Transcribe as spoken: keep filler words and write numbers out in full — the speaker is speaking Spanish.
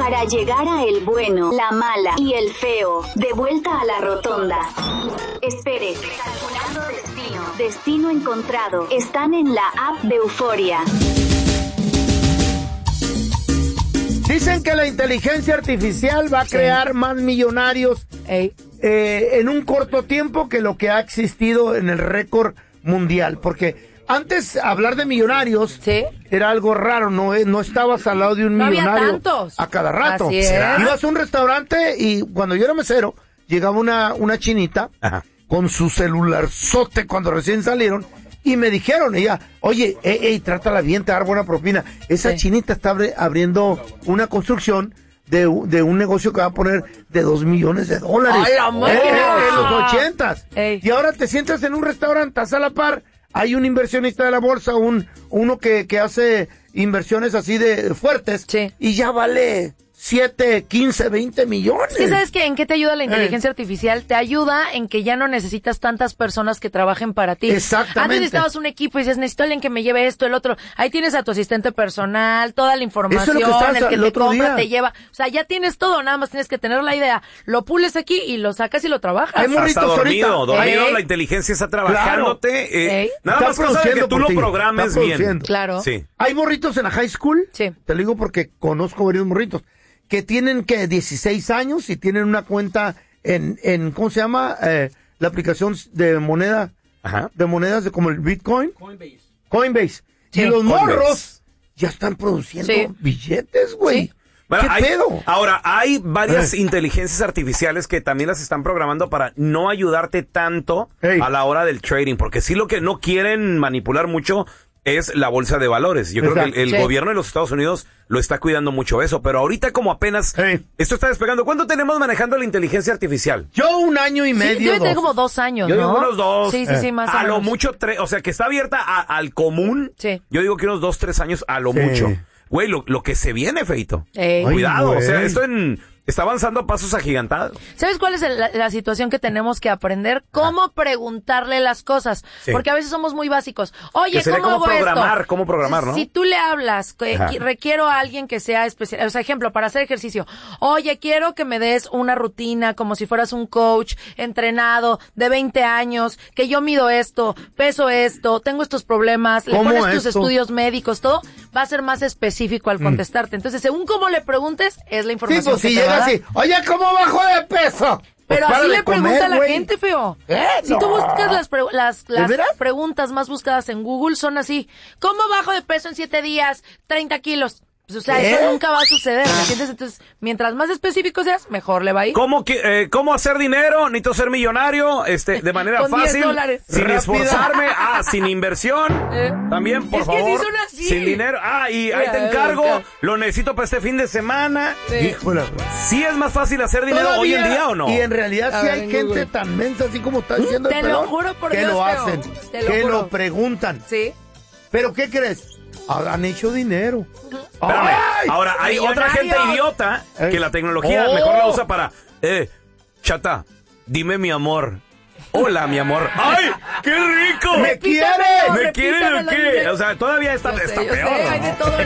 para llegar a el bueno, la mala y el feo. De vuelta a la rotonda. Espere, calculando destino. Destino encontrado. Están en la app de Euforia. Dicen que la inteligencia artificial va a crear sí. más millonarios eh, en un corto tiempo que lo que ha existido en el récord mundial. Porque antes hablar de millonarios ¿sí? era algo raro, no, no estabas al lado de un no millonario había tantos. A cada rato. Así es. Ibas a un restaurante y cuando yo era mesero, llegaba una, una chinita Ajá. con su celularzote cuando recién salieron. Y me dijeron, ella, oye, ey, ey, trátala bien, te va a dar buena propina. Esa sí. chinita está abri- abriendo una construcción de, de un negocio que va a poner de dos millones de dólares. ¡Ay, la máquina! Eh, eh, en los ochentas. Ey. Y ahora te sientas en un restaurante, estás a la par, hay un inversionista de la bolsa, un uno que, que hace inversiones así de fuertes. Sí. Y ya vale siete, quince, veinte millones. ¿Qué sabes qué? ¿En qué te ayuda la inteligencia eh. artificial? Te ayuda en que ya no necesitas tantas personas que trabajen para ti. Exactamente. Antes necesitabas un equipo y dices, necesito alguien que me lleve esto, el otro. Ahí tienes a tu asistente personal, toda la información, Eso es lo que el que el te otro compra, día. te lleva. O sea, ya tienes todo, nada más tienes que tener la idea. Lo pules aquí y lo sacas y lo trabajas. Hay Hasta dormido, ahorita. dormido, Ey. la inteligencia está trabajándote. Claro. Eh, Ey. nada Está más cosa de que tú lo por ti. programes Está bien. produciendo. Claro. Sí. Hay morritos en la high school. Sí. Te lo digo porque conozco varios morritos que tienen que dieciséis años y tienen una cuenta en, en ¿cómo se llama? Eh, la aplicación de moneda, Ajá. de monedas de como el Bitcoin. Coinbase. Coinbase. Sí. Y los Coinbase. morros ya están produciendo Sí. billetes, güey. Sí. Bueno, ¿Qué hay, pedo? ahora, hay varias Eh. inteligencias artificiales que también las están programando para no ayudarte tanto Ey. a la hora del trading, porque sí lo que no quieren manipular mucho es la bolsa de valores. Yo creo Exacto. que el, el Sí. gobierno de los Estados Unidos lo está cuidando mucho eso, pero ahorita como apenas Ey. esto está despegando, ¿cuánto tenemos manejando la inteligencia artificial? Yo un año y Sí, medio, debe tener dos. como dos años, Yo ¿no? digo unos dos. Sí, sí, sí, más o A lo menos. mucho tres, o sea, que está abierta a- al común. Sí. Yo digo que unos dos, tres años a lo Sí. mucho. Güey, lo, lo que se viene, feito. Ey. Ay, Cuidado, güey. o sea, esto en, está avanzando a pasos agigantados. ¿Sabes cuál es el- la, la situación que tenemos que aprender? Cómo preguntarle las cosas. Sí. Porque a veces somos muy básicos. Oye, Que sería ¿cómo como hago programar, esto? cómo programar, ¿no? Si tú le hablas, que Ajá. qui- requiero a alguien que sea especial, o sea, ejemplo, para hacer ejercicio. Oye, quiero que me des una rutina como si fueras un coach entrenado de veinte años, que yo mido esto, peso esto, tengo estos problemas, le ¿Cómo pones tus esto? estudios médicos, todo, va a ser más específico al contestarte. Entonces, según cómo le preguntes, es la Sí, información pues que si te va a llega dar. así, oye, ¿cómo bajo de peso? Pero Pues así para le de comer, pregunta a la güey. gente, feo. ¿Eh? Si No. tú buscas las, pre- las, ¿De las veras? preguntas más buscadas en Google, son así. ¿Cómo bajo de peso en siete días? treinta kilos. Pues, o sea, ¿Qué? eso nunca va a suceder, ¿me entiendes? Entonces, mientras más específico seas, mejor le va a ir. ¿Cómo, que, eh, ¿Cómo hacer dinero? Necesito ser millonario, este, de manera Con diez fácil, dólares. sin Rápida. esforzarme, ah, sin inversión, Eh. también, por Es que sí favor, son así. sin dinero, ah, y ahí Mira, te encargo, mira. lo necesito para este fin de semana. Sí. Híjole, güey. ¿Sí es más fácil hacer dinero hoy en día o no? Y en realidad A sí ver, hay en gente Google. tan mensa así como está diciendo el Te lo pelón, juro por que Dios, lo feo. hacen, Te lo que juro. lo preguntan. Sí. ¿Pero qué crees? Han hecho dinero. Espérame, ¡Ay! ahora hay otra gente millonarios. idiota Ey. que la tecnología Oh. mejor la usa para, eh, chata, dime mi amor. Hola, mi amor. ¡Ay, qué rico! ¿Me quieres? ¿Me quieren o Repítamelo, qué? dice. O sea, todavía está, Yo sé, está yo sé, peor. hay de todo.